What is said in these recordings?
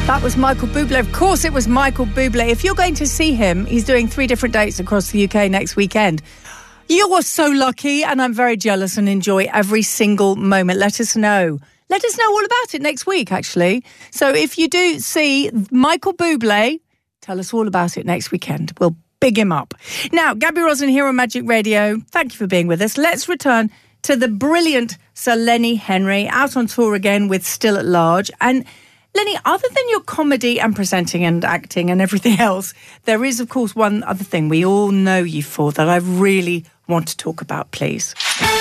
That was Michael Bublé. Of course it was Michael Bublé. If you're going to see him, he's doing 3 different dates across the UK next weekend. You are so lucky, and I'm very jealous and enjoy every single moment. Let us know. Let us know all about it next week, actually. So if you do see Michael Bublé, tell us all about it next weekend. We'll big him up. Now, Gabby Roslin here on Magic Radio. Thank you for being with us. Let's return to the brilliant Sir Lenny Henry, out on tour again with Still at Large. And Lenny, other than your comedy and presenting and acting and everything else, there is, of course, one other thing we all know you for that I really want to talk about, please.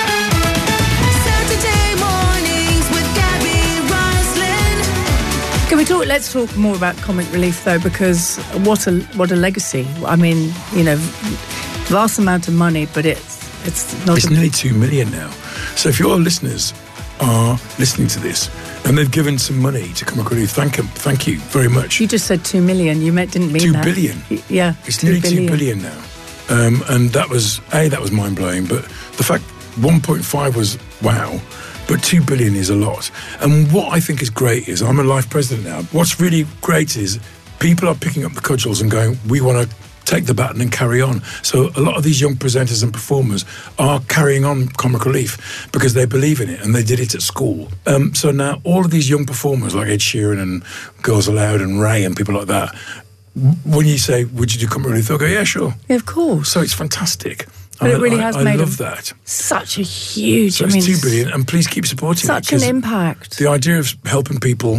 Saturday mornings with Gabby Roslin. Can we talk? Let's talk more about Comic Relief, though, because what a legacy. I mean, you know, vast amount of money, but it's not. It's nearly 2 million now. So if your listeners are listening to this and they've given some money to Comic Relief, thank you very much. You just said 2 million. You didn't mean 2 that. 2 billion. Yeah, it's nearly 2 billion now. And that was mind blowing. But the fact 1.5 was wow, but 2 billion is a lot. And what I think is great is I'm a life president now. What's really great is people are picking up the cudgels and going, we want to take the baton and carry on. So a lot of these young presenters and performers are carrying on Comic Relief because they believe in it and they did it at school. So now all of these young performers like Ed Sheeran and Girls Aloud and Ray and people like that, when you say, would you do Comic Relief? They'll go, yeah, sure. Yeah, of course. So it's fantastic. But it really has made love that. Such a huge... So it's 2 billion, and please keep supporting it. Such an impact. The idea of helping people...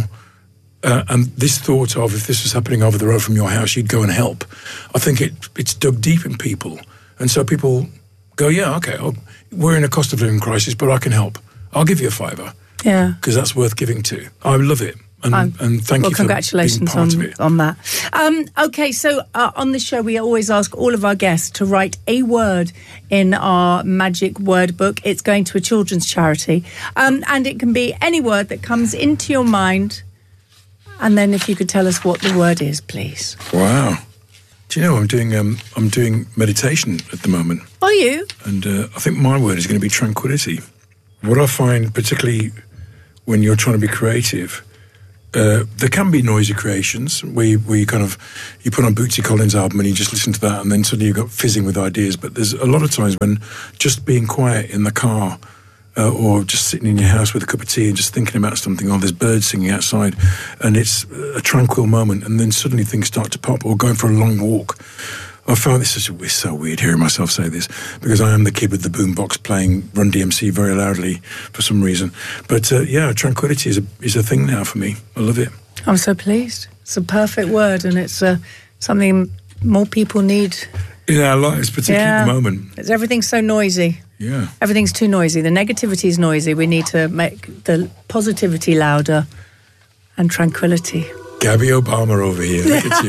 and this thought of, if this was happening over the road from your house, you'd go and help. I think it's dug deep in people. And so people go, yeah, okay, we're in a cost of living crisis, but I can help. I'll give you a £5. Yeah. Because that's worth giving to. I love it. And thank you for congratulations being part of it. on that. Okay, so on this show, we always ask all of our guests to write a word in our magic word book. It's going to a children's charity. And it can be any word that comes into your mind. And then if you could tell us what the word is, please. Wow. Do you know, I'm doing meditation at the moment. Are you? And I think my word is going to be tranquility. What I find, particularly when you're trying to be creative, there can be noisy creations where you put on Bootsy Collins' album and you just listen to that and then suddenly you've got fizzing with ideas. But there's a lot of times when just being quiet in the car or just sitting in your house with a cup of tea and just thinking about something, or there's birds singing outside, and it's a tranquil moment, and then suddenly things start to pop, or going for a long walk. I found this it's so weird hearing myself say this, because I am the kid with the boombox playing Run DMC very loudly for some reason. But yeah, tranquility is a thing now for me. I love it. I'm so pleased. It's a perfect word, and it's something more people need in our lives, particularly at the moment. Everything's so noisy. Yeah. Everything's too noisy. The negativity is noisy. We need to make the positivity louder and tranquility. Gabby Obama over here. Look at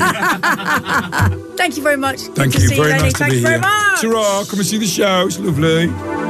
you. Thank you very much. Thank you. Very nice to be here. Thank you very much. Ta-ra. Come and see the show. It's lovely.